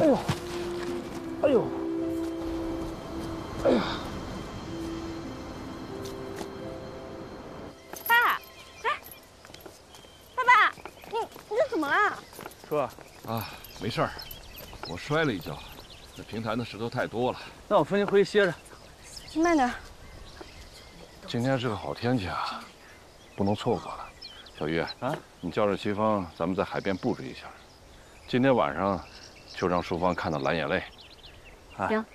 哎呦，哎呦，哎呀！ 爸，哎，爸，你这怎么了？ 哥， 啊，没事儿，我摔了一跤，那平台的石头太多了。 那我送您回去歇着。 你慢点。 今天是个好天气啊，不能错过了。小玉啊， 你叫着齐峰，咱们在海边布置一下。今天晚上就让淑芳看到蓝眼泪。 行。